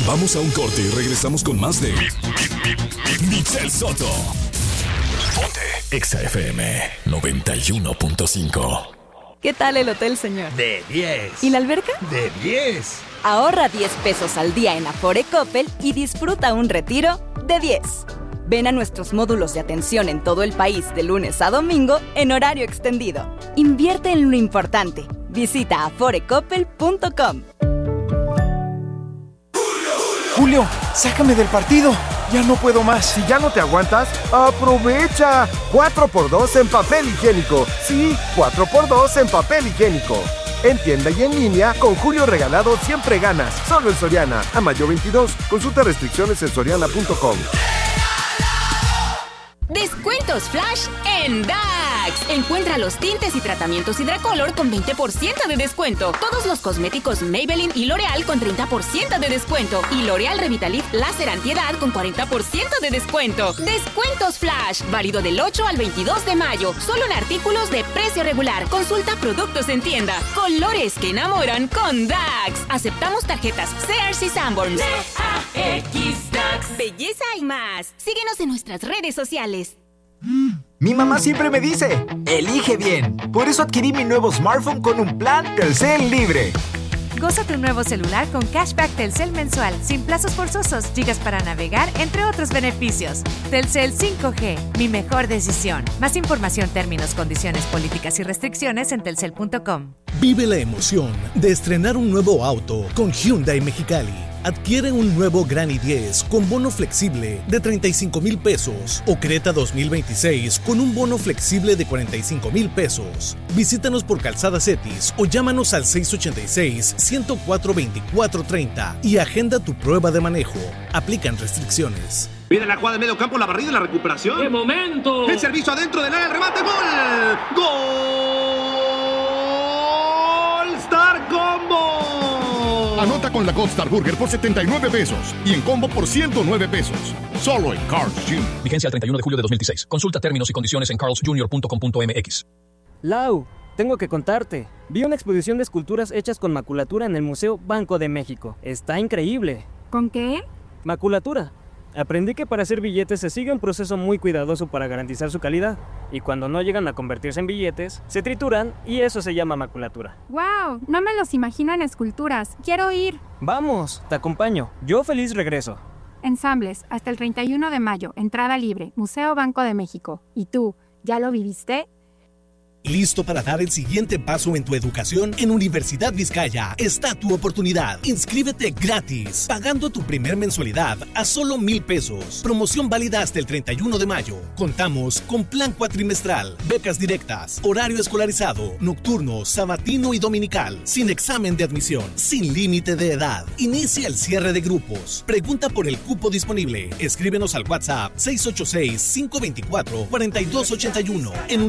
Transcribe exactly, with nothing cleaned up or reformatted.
Vamos a un corte y regresamos con más de Michelle Soto. Ponte Exa F M noventa y uno punto cinco. ¿Qué tal el hotel, señor? De diez. ¿Y la alberca? De diez. Ahorra diez pesos al día en Afore Coppel y disfruta un retiro de diez. Ven a nuestros módulos de atención en todo el país de lunes a domingo en horario extendido. Invierte en lo importante. Visita afore coppel punto com. Julio, sácame del partido. Ya no puedo más. Si ya no te aguantas, ¡aprovecha! cuatro por dos en papel higiénico. Sí, cuatro por dos en papel higiénico. En tienda y en línea, con Julio Regalado siempre ganas. Solo en Soriana. A mayo veintidós. Consulta restricciones en soriana punto com. Descuentos Flash en Dax. Encuentra los tintes y tratamientos Hidracolor con veinte por ciento de descuento. Todos los cosméticos Maybelline y L'Oreal con treinta por ciento de descuento. Y L'Oreal Revitalift Láser Antiedad con cuarenta por ciento de descuento. Descuentos Flash. Válido del ocho al veintidós de mayo. Solo en artículos de precio regular. Consulta productos en tienda. Colores que enamoran con Dax. Aceptamos tarjetas Sears y Sanborns. D A X Dax. Belleza y más. Síguenos en nuestras redes sociales. Mi mamá siempre me dice, elige bien. Por eso adquirí mi nuevo smartphone con un plan Telcel Libre. Goza tu nuevo celular con Cashback Telcel mensual, sin plazos forzosos, gigas para navegar, entre otros beneficios. Telcel cinco G, mi mejor decisión. Más información, términos, condiciones, políticas y restricciones en telcel punto com. Vive la emoción de estrenar un nuevo auto con Hyundai Mexicali. Adquiere un nuevo Gran i diez con bono flexible de treinta y cinco mil pesos o Creta dos mil veintiséis con un bono flexible de cuarenta y cinco mil pesos. Visítanos por Calzada Cetis o llámanos al seis ochenta y seis, ciento cuatro, veinticuatro treinta y agenda tu prueba de manejo. Aplican restricciones. Viene la jugada de medio campo, la barrida y la recuperación. ¡Qué momento! El servicio adentro del área, el remate, ¡gol! ¡Gol! ¡Star Combo! Anota con la Gold Star Burger por setenta y nueve pesos y en combo por ciento nueve pesos. Solo en Carl's junior Vigencia el treinta y uno de julio de dos mil dieciséis. Consulta términos y condiciones en carls junior punto com punto m x. Lau, tengo que contarte. Vi una exposición de esculturas hechas con maculatura en el Museo Banco de México. Está increíble. ¿Con qué? Maculatura. Aprendí que para hacer billetes se sigue un proceso muy cuidadoso para garantizar su calidad. Y cuando no llegan a convertirse en billetes, se trituran y eso se llama maculatura. ¡Wow! No me los imagino en esculturas. ¡Quiero ir! ¡Vamos! Te acompaño. Yo feliz regreso. Ensambles, hasta el treinta y uno de mayo. Entrada libre. Museo Banco de México. ¿Y tú, ya lo viviste? ¿Listo para dar el siguiente paso en tu educación? En Universidad Vizcaya está tu oportunidad. Inscríbete gratis, pagando tu primer mensualidad a solo mil pesos. Promoción válida hasta el treinta y uno de mayo. Contamos con plan cuatrimestral, becas directas, horario escolarizado, nocturno, sabatino y dominical, sin examen de admisión, sin límite de edad. Inicia el cierre de grupos. Pregunta por el cupo disponible. Escríbenos al WhatsApp seis ocho seis, cinco dos cuatro, cuatro dos ocho uno. En